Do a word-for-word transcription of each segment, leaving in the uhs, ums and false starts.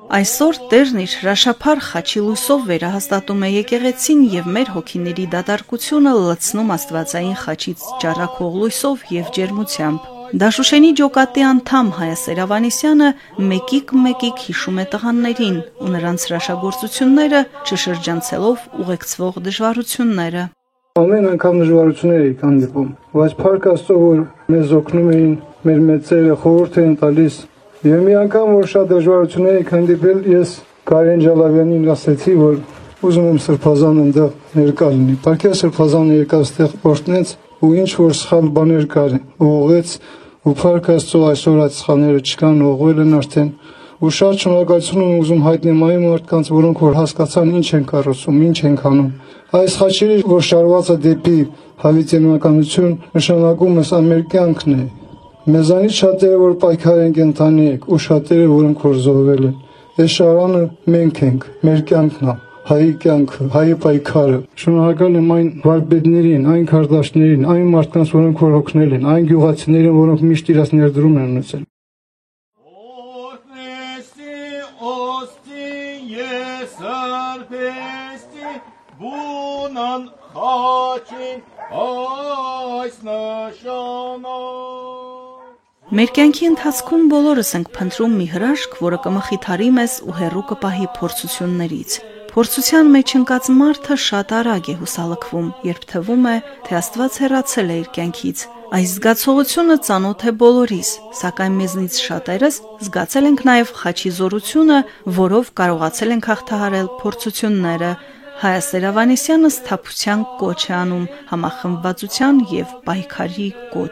Այսօր Տերն իր հրաշափառ խաչի լույսով վերահաստատում է եկեղեցին եւ մեր հոգիների դատարկությունը լցնում աստվածային խաչից ճառագող լույսով եւ ջերմությամբ։ Դաշուշենի ջոկատի անդամ Հայասեր Ավանեսյանը մեկիկ-մեկիկ հիշում է տղաներին ու նրանց հրաշագործությունները չշրջանցելով ուղեկցվող դժվարությունները։ Ամեն անգամ դժվարություններ էի հանդիպում, բայց փառք Աստծո, որ մեզ օգնում էին, մեր մեծերը խորհուրդ էին տալիս։ Եվ մի անգամ, որ շատ դժվարություններ եք հանդիպել, ես Կարեն Ջալավյանին ասեցի, որ ուզում եմ Սրբազան այնտեղ ներկա լինի։ Պարքյա Սրբազանը եկավ այստեղ օրհնեց ու ինչ որ սխալ բաներ կար, ուղղեց ու փառք Աստծո այսօր այդ սխալները չկան, ուղղվել են արդեն։ Ու շատ շնորհակալություն եմ ուզում հայտնել այն մարդկանց, որոնք որ հասկացան ինչ են կառուցում, ինչ են անում։ Այս խաչերը, որ շարված է դեպի հավիտենականություն, նշանակում է սա մեր կյանքն է։ Մեզանից շատերը, որ պայքար են կենթանի եք, ու շատերը, որոնք որ զոհվել են։ Այս շարանը մենք ենք, մեր կյանքն է, հայի կյանքը, հայի պայքարը։ Շնորհակալ եմ այն վարպետներին, այն քարտաշներին, այն մարդկանց, որոնք որ հոգնել են, այն գյուղացիներին, որոնք միշտ իրաց ներդրում են ունեցել։ Մեր կյանքի ընթացքում բոլորս ենք փնտրում մի հրաշք, որը կմխիթարի մեզ ու հեռու կպահի փորձություններից։ Փորձության մեջ ընկած մարդը շատ արագ է հուսալքվում, երբ թվում է, թե Աստված հեռացել է իր կյանքից։ Այս զգացողությունը ծանոթ է բոլորիս, սակայն մեզնից շատերս զգացել ենք նաև խաչի զորությունը, որով կարողացել ենք հաղթահարել փորձությունները։ Հայասեր Ավանեսյանը սթափության կոչ է անում, համախմբվածության եւ պայքարի կոչ։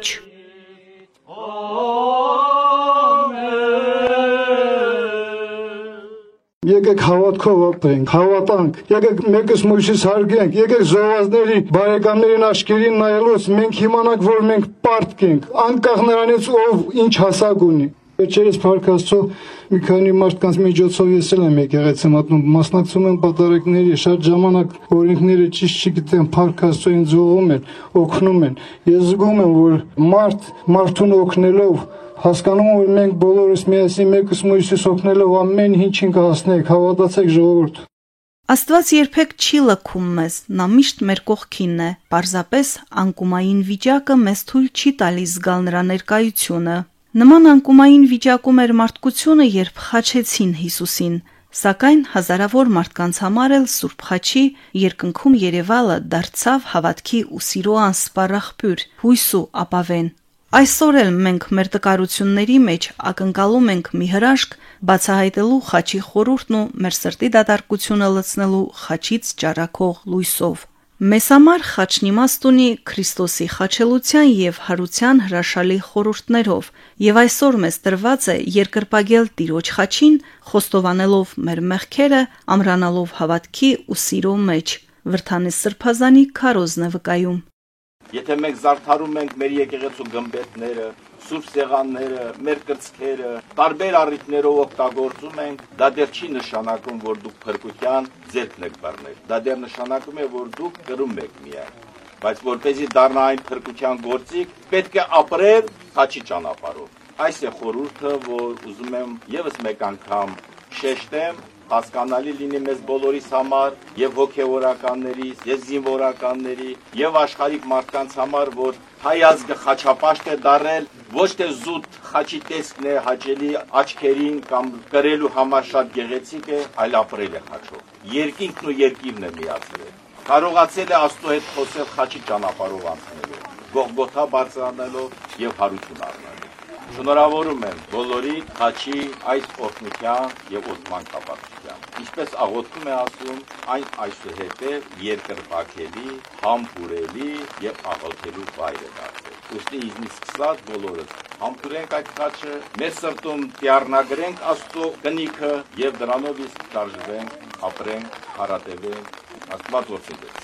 Եկեք հավատքով ապրենք, հավատանք, եկեք մեկս մյուսից հարգենք, եկեք զոհվածների բարեկամներին աչքերին նայելուց մենք իմանանք, որ մենք պարտք ենք, անկախ նրանից ով ինչ հասակ ունի։ Վերջերս փառք Աստծո մի քանի մարդկանց միջոցով ես էլ եմ եկեղեցի մատնում, մասնակցում եմ պատարագների, շատ ժամանակ օրենքները ճիշտ չգիտեմ, փառք Աստծո ինձ ուղղում են, օգնում են։ Ես զգում եմ, որ մարդ մարդուն օգնելով հասկանում որ մենք բոլորս միասին մեկս մյուսից օգնելով ամեն ինչին կհասնենք, հավատացեք ժողովուրդ։ Աստված երբեք չի լքում մեզ, նա միշտ մեր կողքինն է, պարզապես անկումային վիճակը մեզ թույլ չի տալիս զգալ նրա ներկայությունը։ Նման անկումային վիճակում էր մարդկությունը, երբ խաչեցին Հիսուսին, սակայն հազարավոր մարդկանց համար էլ Սուրբ Խաչի երկնքում երևալը դարձավ հավատքի ու սիրո անսպառ աղբյուր, հույս ու ապավեն։ Այսօր էլ մենք մեր տկարությունների մեջ ակնկալում ենք մի հրաշք բացահայտելու խաչի խորհուրդն ու մեր սրտի դատարկությունը լցնելու խաչից ճառագող լույսով։ Մեզ համար խաչն իմաստ ունի Քրիստոսի խաչելության եւ հարության հրաշալի խորհուրդներով, եւ այսօր մեզ տրված է երկրպագել Տիրոջ խաչին, խոստովանելով մեր մեղքերը, ամրանալով հավատքի ու սիրո մեջ։ Վրդանես Սրբազանի քարոզն է վկայում։ Եթե մենք զարդարում ենք մեր եկեղեցու գմբեթները, սուրբ սեղանները, մեր կրծքերը, տարբեր առիթներով օգտագործում ենք, դա դեռ չի նշանակում, որ դուք փրկության ձեռքն եք բռնել։ Դա դեռ նշանակում է, որ դուք կրում եք միայն։ Բայց որպեսզի դառնա այն փրկության գործիք, պետք է ապրել խաչի ճանապարհով։ Այս է խորհուրդը, որ ուզում եմ եւս մեկ անգամ շեշտեմ, հասկանալի լինի մեզ բոլորիս համար, եւ հոգեվորականների, եւ զինվորականների, եւ աշխարհիկ մարդկանց համար, որ հայ ազգը խաչապաշտ է դարել, ոչ թե զուտ խաչի տեսքն է հաճելի աչքերին կամ կրելու համար շատ գեղեցիկ է, այլ ապրել է խաչով։ Երկինքն ու երկիրն է միացրել։ Կարողացել է Աստծո հետ խոսել խաչի ճանապարհով անցնելով, Գողգոթա բարձրանալով եւ հարություն առնելով։ Շնորհավորում եմ բոլորի խաչի այս օրհնության եւ օգնման կապակցությամբ։ Ինչպես աղոթքում է ասում, այն այսուհետև երկրպագելի, համբուրելի եւ աղոթելու վայր է դարձել։ Ուստի ինձնից սկսած բոլորս համբուրենք այդ խաչը, մեր սրտում դիառնագրենք Աստծո կնիքը եւ դրանով իսկ շարժվենք, ապրենք, հարատևենք, Աստված ողջունի։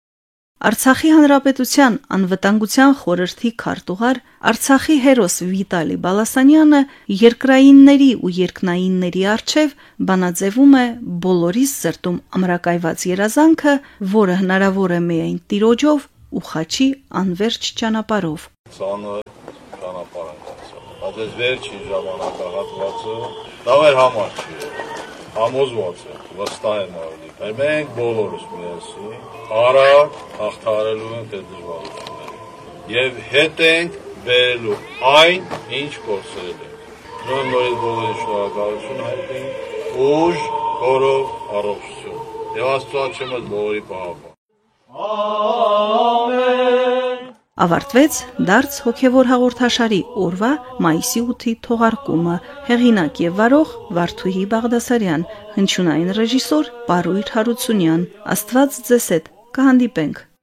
Արցախի հանրապետության անվտանգության խորհրդի քարտուղար Արցախի հերոս Վիտալի Բալասանյանը երկրայինների ու երկնայինների առջև բանաձևում է բոլորիս սրտում ամրակայված երազանքը, որը հնարավոր է միայն Տիրոջով ու խաչի անվերջ ճանապարհով։ Ցանր ճանապարհ ենք անցել։ Բայց այս վերջին ժամանակահատվածը դա մեր համար չի։ համոզված եմ, վստահ եմ ավելի, որ մենք բոլորս միասին արագ հաղթահարելու ենք այդ դժվարությունները եւ հետ ենք բերելու այն, ինչ կորցրել ենք։ Նույն նորից բոլորին շնորհակալություն հայտնենք, ուժ, խորով, առողջություն։ Եվ Աստծո չմոտ բոլորի պահապան։ Ամեն։ Ավարտվեց դարձ հոգևոր հաղորդաշարի օրվա մայիսի ութի թողարկումը, հեղինակ եւ վարող Վարդուհի Բաղդասարյան, հնչյունային ռեժիսոր Պարույր Հարությունյան։ Աստված ձեզ հետ, կհանդիպենք։